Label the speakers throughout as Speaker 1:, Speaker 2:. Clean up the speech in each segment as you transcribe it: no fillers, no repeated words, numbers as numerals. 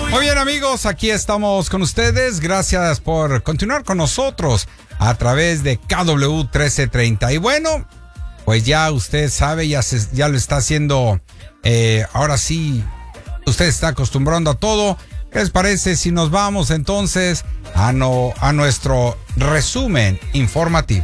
Speaker 1: Muy bien, amigos, aquí estamos con ustedes. Gracias por continuar con nosotros a través de KW 1330. Y bueno, pues ya usted sabe, ya lo está haciendo. Ahora sí, usted está acostumbrando a todo. ¿Qué les parece si nos vamos entonces a nuestro resumen informativo?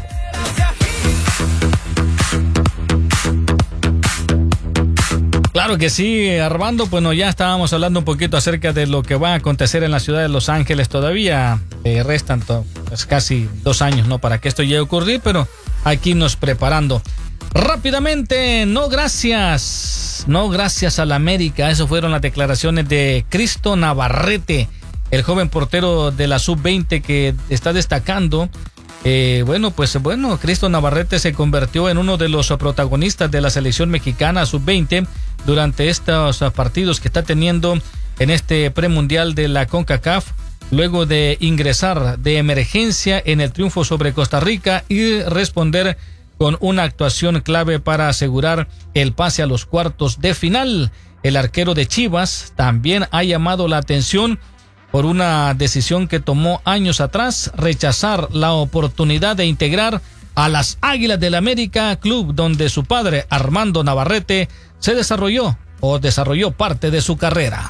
Speaker 2: Claro que sí, Armando. Bueno, ya estábamos hablando un poquito acerca de lo que va a acontecer en la ciudad de Los Ángeles. Todavía restan pues casi 2 años, ¿no?, para que esto llegue a ocurrir, pero aquí nos preparando. Rápidamente, no gracias a la América. Eso fueron las declaraciones de Cristo Navarrete, el joven portero de la Sub-20 que está destacando. Cristo Navarrete se convirtió en uno de los protagonistas de la selección mexicana Sub-20 durante estos partidos que está teniendo en este premundial de la CONCACAF, luego de ingresar de emergencia en el triunfo sobre Costa Rica y responder con una actuación clave para asegurar el pase a los cuartos de final. El arquero de Chivas también ha llamado la atención por una decisión que tomó años atrás, rechazar la oportunidad de integrar a las Águilas del América, club donde su padre, Armando Navarrete, desarrolló parte de su carrera.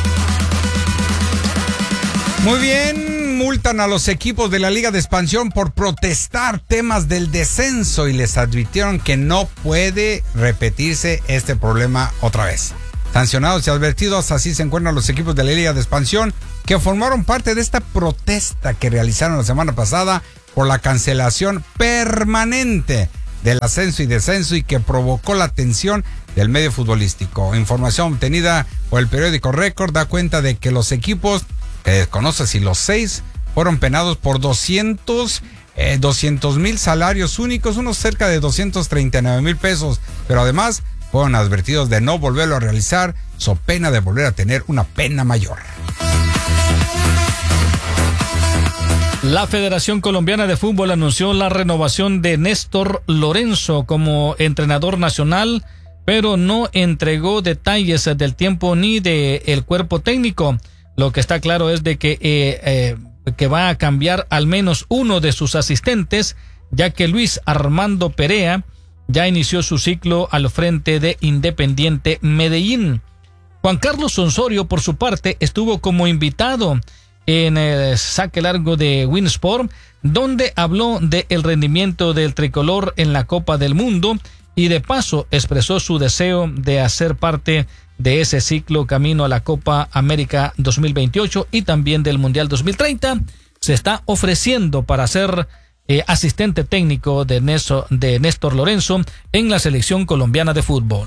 Speaker 1: Muy bien, multan a los equipos de la Liga de Expansión por protestar temas del descenso y les advirtieron que no puede repetirse este problema otra vez. Sancionados y advertidos, así se encuentran los equipos de la Liga de Expansión que formaron parte de esta protesta que realizaron la semana pasada por la cancelación permanente del ascenso y descenso y que provocó la tensión del medio futbolístico. Información obtenida por el periódico Récord da cuenta de que los equipos, que desconoce si los 6, fueron penados por 200,000 salarios únicos, unos cerca de 239,000 pesos, pero además fueron advertidos de no volverlo a realizar, so pena de volver a tener una pena mayor.
Speaker 2: La Federación Colombiana de Fútbol anunció la renovación de Néstor Lorenzo como entrenador nacional, pero no entregó detalles del tiempo ni del cuerpo técnico. Lo que está claro es de que va a cambiar al menos uno de sus asistentes, ya que Luis Armando Perea ya inició su ciclo al frente de Independiente Medellín. Juan Carlos Osorio, por su parte, estuvo como invitado en el saque largo de Winsport, donde habló del rendimiento del tricolor en la Copa del Mundo y de paso expresó su deseo de hacer parte de ese ciclo camino a la Copa América 2028 y también del Mundial 2030. Se está ofreciendo para ser asistente técnico de Néstor Lorenzo en la selección colombiana de fútbol.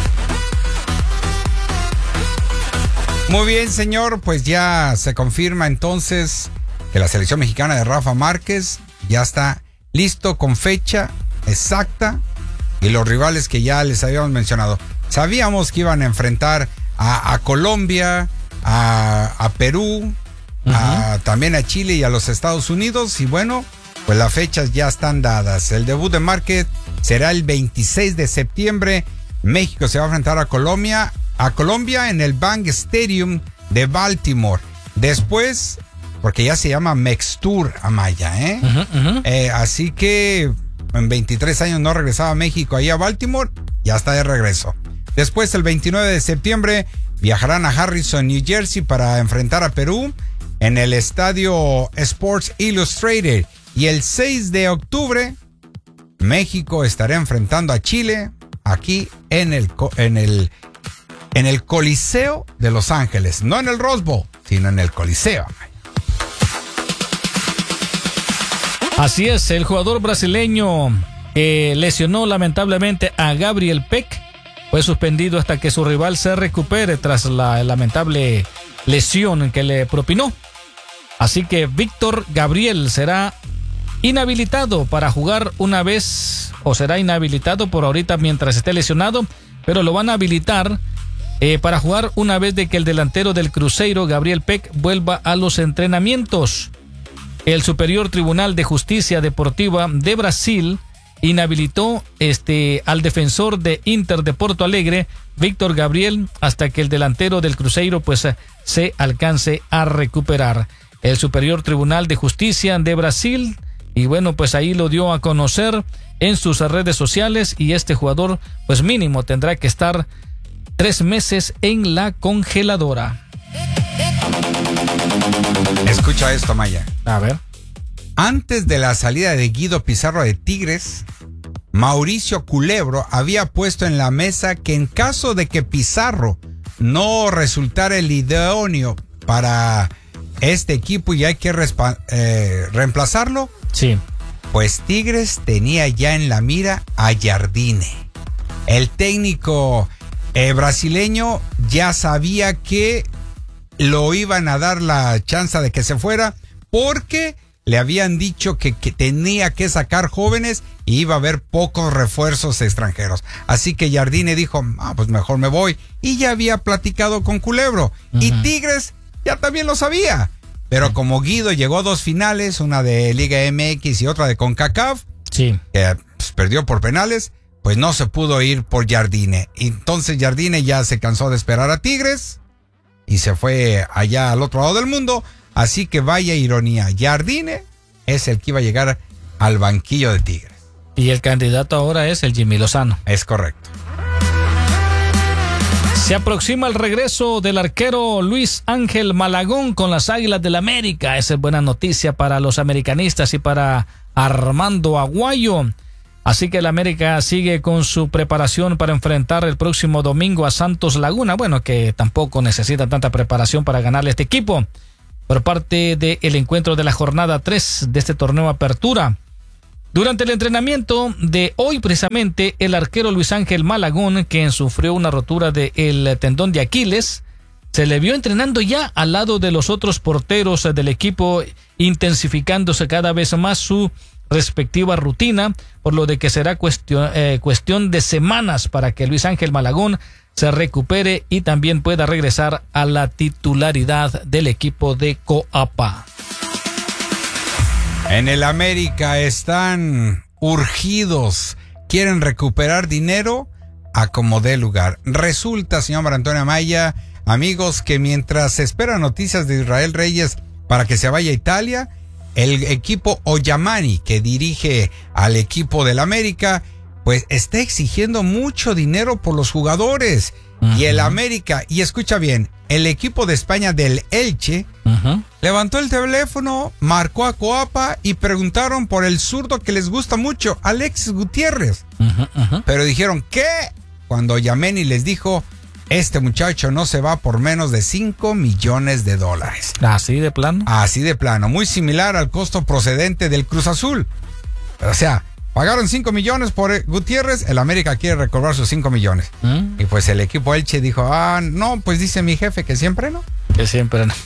Speaker 1: Muy bien, señor, pues ya se confirma entonces que la selección mexicana de Rafa Márquez ya está listo con fecha exacta y los rivales que ya les habíamos mencionado. Sabíamos que iban a enfrentar a Colombia, a Perú, también a Chile y a los Estados Unidos, y bueno, pues las fechas ya están dadas. El debut de Márquez será el 26 de septiembre. México se va a enfrentar a Colombia en el Bank Stadium de Baltimore. Después, porque ya se llama Mextour, Amaya, así que en 23 años no regresaba a México ahí a Baltimore, ya está de regreso. Después, el 29 de septiembre, viajarán a Harrison, New Jersey para enfrentar a Perú en el estadio Sports Illustrated. Y el 6 de octubre, México estará enfrentando a Chile aquí en el Coliseo de Los Ángeles. No en el Rose Bowl, sino en el Coliseo.
Speaker 2: Así es, el jugador brasileño que lesionó lamentablemente a Gabriel Peck fue suspendido hasta que su rival se recupere tras la lamentable lesión que le propinó. Así que Víctor Gabriel será inhabilitado para jugar una vez, o será inhabilitado por ahorita mientras esté lesionado, pero lo van a habilitar para jugar una vez de que el delantero del Cruzeiro, Gabriel Peck, vuelva a los entrenamientos. El Superior Tribunal de Justicia Deportiva de Brasil inhabilitó al defensor de Inter de Porto Alegre, Víctor Gabriel, hasta que el delantero del Cruzeiro pues se alcance a recuperar. El Superior Tribunal de Justicia de Brasil, y bueno, pues ahí lo dio a conocer en sus redes sociales, y este jugador pues mínimo tendrá que estar 3 meses en la congeladora.
Speaker 1: Escucha esto, Maya.
Speaker 2: A ver.
Speaker 1: Antes de la salida de Guido Pizarro de Tigres, Mauricio Culebro había puesto en la mesa que en caso de que Pizarro no resultara el idóneo para este equipo y hay que reemplazarlo,
Speaker 2: sí,
Speaker 1: pues Tigres tenía ya en la mira a Jardine. El técnico brasileño ya sabía que lo iban a dar la chance de que se fuera porque le habían dicho que tenía que sacar jóvenes y iba a haber pocos refuerzos extranjeros. Así que Jardine dijo, pues mejor me voy. Y ya había platicado con Culebro. Uh-huh. Y Tigres ya también lo sabía. Pero como Guido llegó a 2 finales, una de Liga MX y otra de CONCACAF,
Speaker 2: sí,
Speaker 1: que pues, perdió por penales, pues no se pudo ir por Jardine. Entonces Jardine ya se cansó de esperar a Tigres y se fue allá al otro lado del mundo. Así que vaya ironía, Jardine es el que iba a llegar al banquillo de Tigres.
Speaker 2: Y el candidato ahora es el Jimmy Lozano.
Speaker 1: Es correcto.
Speaker 2: Se aproxima el regreso del arquero Luis Ángel Malagón con las Águilas del América. Esa es buena noticia para los americanistas y para Armando Aguayo. Así que el América sigue con su preparación para enfrentar el próximo domingo a Santos Laguna. Bueno, que tampoco necesita tanta preparación para ganarle a este equipo. Por parte del encuentro de la jornada 3 de este torneo Apertura. Durante el entrenamiento de hoy, precisamente, el arquero Luis Ángel Malagón, quien sufrió una rotura del tendón de Aquiles, se le vio entrenando ya al lado de los otros porteros del equipo, intensificándose cada vez más su respectiva rutina, por lo de que será cuestión de semanas para que Luis Ángel Malagón se recupere y también pueda regresar a la titularidad del equipo de Coapa.
Speaker 1: En el América están urgidos, quieren recuperar dinero a como dé lugar. Resulta, señor Antonio Amaya, amigos, que mientras se esperan noticias de Israel Reyes para que se vaya a Italia, el equipo Oyamani, que dirige al equipo del América, pues está exigiendo mucho dinero por los jugadores. Uh-huh. Y el América, y escucha bien, el equipo de España del Elche, uh-huh, levantó el teléfono, marcó a Coapa y preguntaron por el zurdo que les gusta mucho, Alexis Gutiérrez. Uh-huh, uh-huh. Pero dijeron, ¿qué? Cuando Oyamani les dijo, este muchacho no se va por menos de $5 millones.
Speaker 2: ¿Así de plano?
Speaker 1: Así de plano, muy similar al costo procedente del Cruz Azul. O sea, pagaron 5 millones por Gutiérrez, el América quiere recobrar sus 5 millones. Y pues el equipo Elche dijo, no, pues dice mi jefe que siempre no.
Speaker 2: Que siempre no.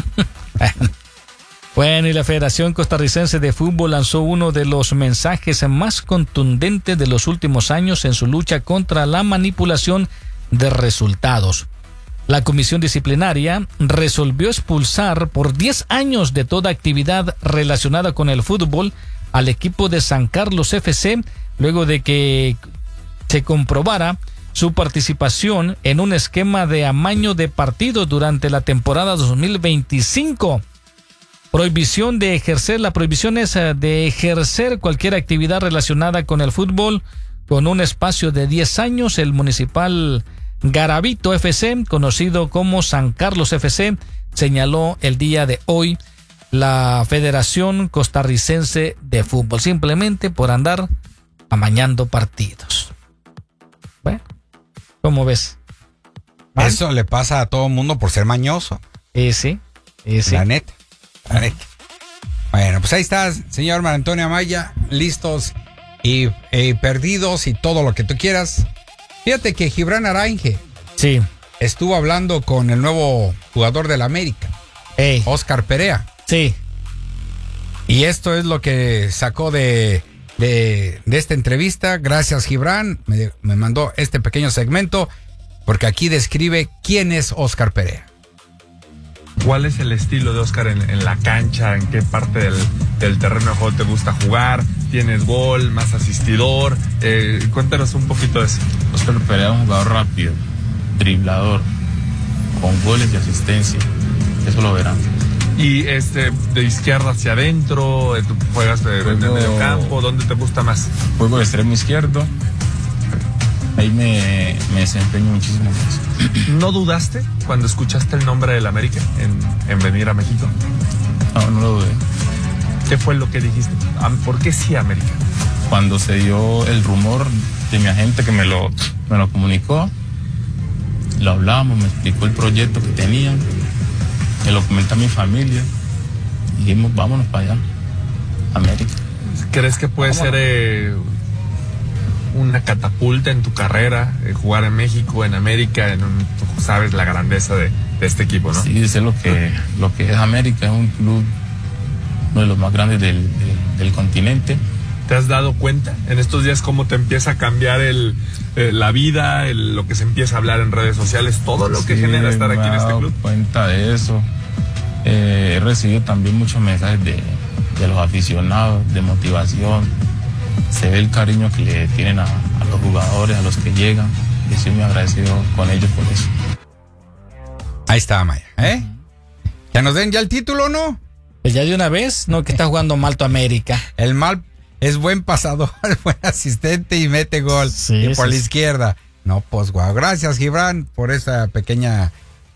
Speaker 2: Bueno, y la Federación Costarricense de Fútbol lanzó uno de los mensajes más contundentes de los últimos años en su lucha contra la manipulación de resultados. La comisión disciplinaria resolvió expulsar por 10 años de toda actividad relacionada con el fútbol al equipo de San Carlos FC, luego de que se comprobara su participación en un esquema de amaño de partidos durante la temporada 2025. La prohibición es de ejercer cualquier actividad relacionada con el fútbol con un espacio de 10 años. El municipal Garavito FC, conocido como San Carlos FC, señaló el día de hoy la Federación Costarricense de Fútbol, simplemente por andar amañando partidos. Bueno, ¿cómo ves?
Speaker 1: Eso le pasa a todo mundo por ser mañoso.
Speaker 2: Sí.
Speaker 1: La neta. Bueno, pues ahí está, señor Antonio Amaya, listos y perdidos y todo lo que tú quieras. Fíjate que Gibran Aranje estuvo hablando con el nuevo jugador del América, Oscar Perea.
Speaker 2: Sí.
Speaker 1: Y esto es lo que sacó de esta entrevista. Gracias, Gibran. Me mandó este pequeño segmento porque aquí describe quién es Oscar Perea.
Speaker 3: ¿Cuál es el estilo de Oscar en la cancha? ¿En qué parte del terreno de juego te gusta jugar? ¿Tienes gol, más asistidor? Cuéntanos un poquito de eso.
Speaker 4: Oscar Perea es un jugador rápido, driblador, con goles y asistencia. Eso lo verán.
Speaker 3: Y de izquierda hacia adentro, ¿tú juegas de medio campo? ¿Dónde te gusta más?
Speaker 4: Juego de extremo izquierdo. Ahí me desempeño muchísimo más.
Speaker 3: ¿No dudaste cuando escuchaste el nombre del América en venir a México?
Speaker 4: No lo dudé.
Speaker 3: ¿Qué fue lo que dijiste? ¿Por qué sí América?
Speaker 4: Cuando se dio el rumor de mi agente que me lo comunicó, lo hablamos, me explicó el proyecto que tenían, me lo comenté a mi familia y dijimos, vámonos para allá, América.
Speaker 3: ¿Crees que puede ser una catapulta en tu carrera, jugar en México, en América, tú sabes la grandeza de este equipo, ¿no?
Speaker 4: Sí, sé lo que es América, es un club uno de los más grandes del continente.
Speaker 3: ¿Te has dado cuenta en estos días cómo te empieza a cambiar la vida, lo que se empieza a hablar en redes sociales, todo lo que genera estar aquí en este club?
Speaker 4: Me he dado cuenta de eso. He recibido también muchos mensajes de los aficionados, de motivación. Se ve el cariño que le tienen a los jugadores, a los que llegan. Y estoy muy agradecido con ellos por eso.
Speaker 1: Ahí está, Maya. ¿Que nos den ya el título o no?
Speaker 2: Pues ya de una vez, no que está jugando mal tu América.
Speaker 1: El mal es buen pasador, buen asistente y mete gol.
Speaker 2: Sí,
Speaker 1: y por la izquierda. No, pues guau. Gracias, Gibran, por esa pequeña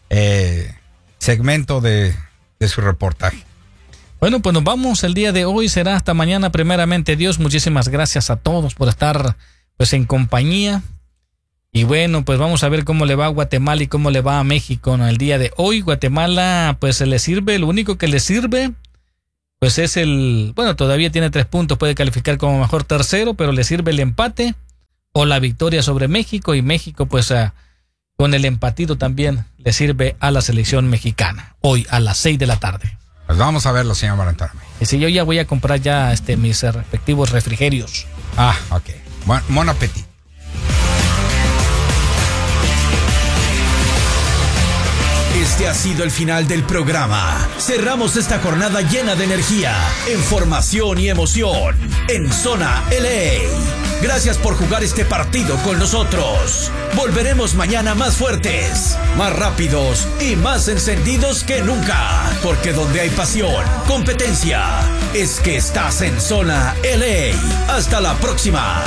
Speaker 1: segmento de su reportaje.
Speaker 2: Bueno, pues nos vamos el día de hoy. Será hasta mañana, primeramente Dios. Muchísimas gracias a todos por estar pues en compañía. Y bueno, pues vamos a ver cómo le va a Guatemala y cómo le va a México, ¿no? El día de hoy. Guatemala pues se le sirve, lo único que le sirve pues es todavía tiene 3 puntos, puede calificar como mejor tercero, pero le sirve el empate o la victoria sobre México, y México pues con el empatito también le sirve a la selección mexicana hoy a las 6 de la tarde.
Speaker 1: Pues vamos a verlo, señor Barantarme.
Speaker 2: Y si yo ya voy a comprar ya mis respectivos refrigerios.
Speaker 1: Ok. Bon appetit.
Speaker 5: Este ha sido el final del programa. Cerramos esta jornada llena de energía, información y emoción en Zona LA. Gracias por jugar este partido con nosotros. Volveremos mañana más fuertes, más rápidos y más encendidos que nunca. Porque donde hay pasión, competencia, es que estás en Zona LA. Hasta la próxima.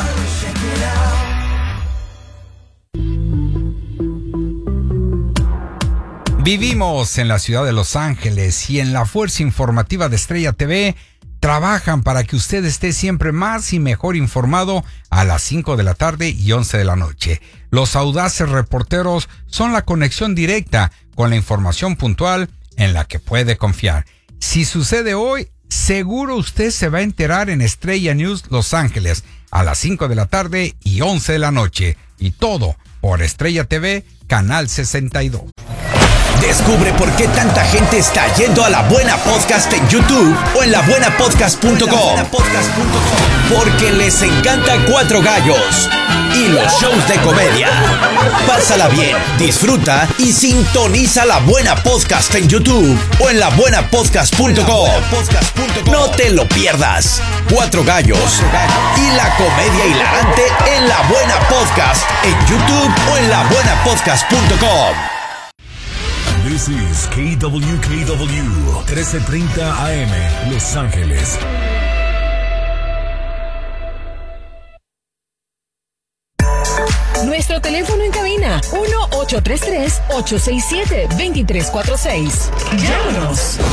Speaker 1: Vivimos en la ciudad de Los Ángeles y en la fuerza informativa de Estrella TV trabajan para que usted esté siempre más y mejor informado a las 5 de la tarde y 11 de la noche. Los audaces reporteros son la conexión directa con la información puntual en la que puede confiar. Si sucede hoy, seguro usted se va a enterar en Estrella News Los Ángeles a las 5 de la tarde y 11 de la noche. Y todo por Estrella TV, Canal 62.
Speaker 5: Descubre por qué tanta gente está yendo a La Buena Podcast en YouTube o en labuenapodcast.com. Porque les encanta Cuatro Gallos y los shows de comedia. Pásala bien, disfruta y sintoniza La Buena Podcast en YouTube o en labuenapodcast.com. No te lo pierdas. Cuatro Gallos y la comedia hilarante en La Buena Podcast en YouTube o en labuenapodcast.com.
Speaker 6: This is KWKW 1330 AM Los Ángeles.
Speaker 7: Nuestro teléfono en cabina 1-833-867-2346. Llámanos.